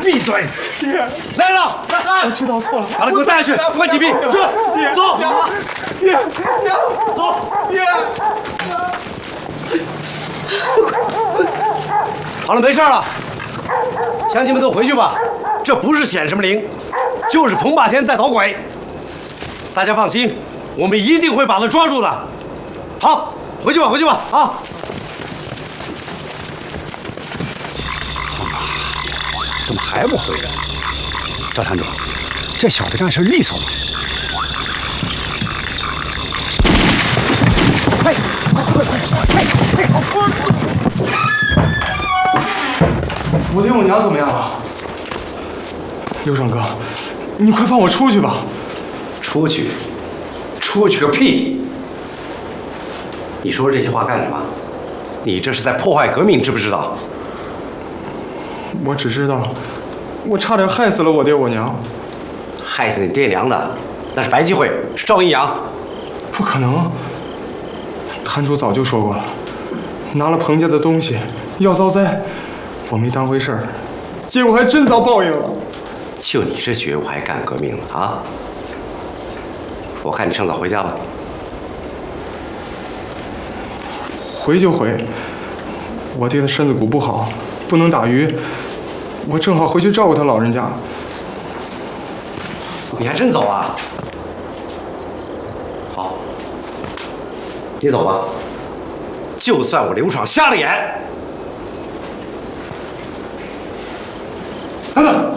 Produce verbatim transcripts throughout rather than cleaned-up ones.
闭嘴！ 爹， 来人了， 来，我知道错了， 把他给我带下去，关禁闭。 是，爹，走，爹，爹，走，爹。 好了，没事了，乡亲们都回去吧。这不是显什么灵，就是彭霸天在捣鬼。大家放心，我们一定会把他抓住的。好，回去吧，回去吧，啊！ 怎么还不回来？赵堂主，这小子干事利索吗？快快快快快快快！ 我爹我娘怎么样了？刘长哥，你快放我出去吧！ 出去？出去个屁！你说这些话干什么？你这是在破坏革命，知不知道？ 我只知道，我差点害死了我爹我娘。 害死你爹娘的，那是白继会，是赵阴阳。 不可能！坛主早就说过了，拿了彭家的东西要遭灾，我没当回事儿，结果还真遭报应了。 就你这觉悟还干革命呢啊！我看你趁早回家吧。 回就回，我爹的身子骨不好，不能打鱼，我正好回去照顾他老人家。 你还真走啊？好，你走吧。就算我刘爽瞎了眼，等等，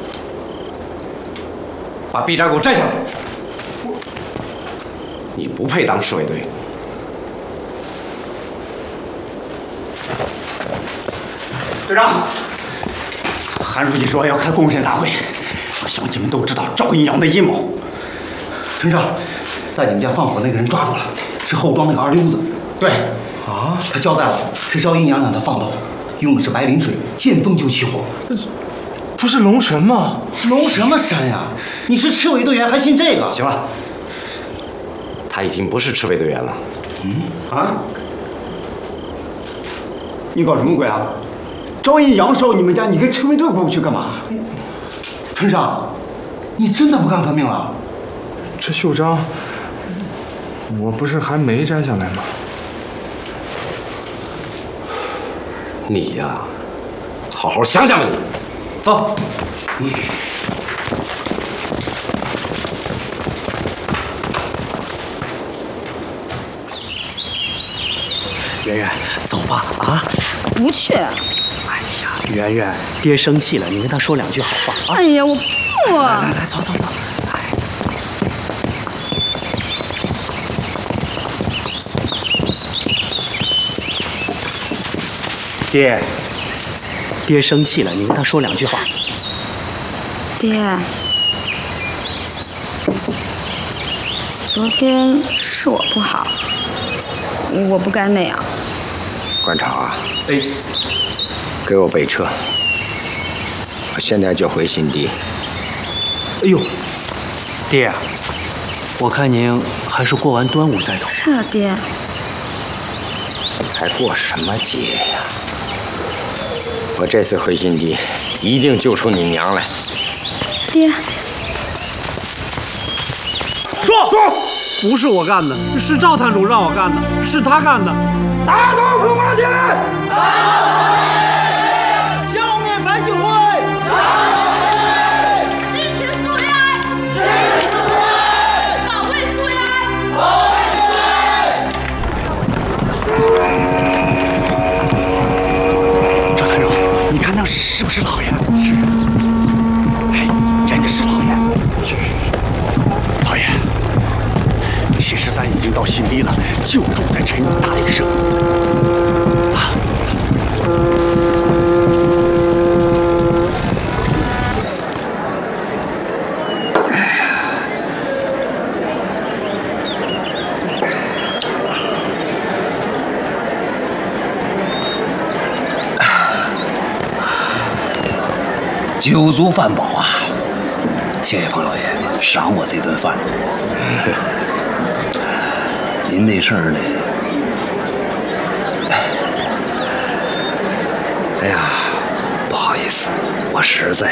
把臂章给我摘下来。你不配当侍卫队。 队长，韩书记说要开公审大会，让乡亲们都知道赵阴阳的阴谋。村长，在你们家放火那个人抓住了，是后庄那个二溜子。对，啊，他交代了，是赵阴阳让他放的火，用的是白磷水，见风就起火。 不是龙神吗？ 龙什么神呀？你是赤卫队员还信这个？ 行了，他已经不是赤卫队员了。 嗯啊？你搞什么鬼啊？赵阴阳烧你们家，你跟赤卫队过不去干嘛？村上，你真的不干革命了？ 这袖章，我不是还没摘下来吗？ 你呀，好好想想吧你。走。嗯。 圆圆，走吧啊！ 不去。 哎呀，圆圆，爹生气了，你跟他说两句好话啊！ 哎呀，我不。 来来来，走走走。哎。爹，爹生气了，你跟他说两句话。 爹，昨天是我不好，我不该那样。 馆长啊， 哎， 给我备车，我现在就回新地。 哎呦，爹，我看您还是过完端午再走。 是啊，爹。 还过什么节呀？我这次回新地，一定救出你娘来。 爹， 说说，不是我干的，是赵探主让我干的，是他干的。 打倒彭霸天！打倒彭霸天！消灭白继会！消灭白继会！ 支持苏维埃！支持苏维埃！保卫苏维埃！保卫苏维埃！ 赵探主，你看那是不是老爷？是。哎，真的是老爷。是。老爷。谢十三已经到新地了，就住在陈勇大旅社。啊！哎呀！酒足饭饱啊！谢谢彭老爷赏我这顿饭。您那事儿呢？哎呀，不好意思，我实在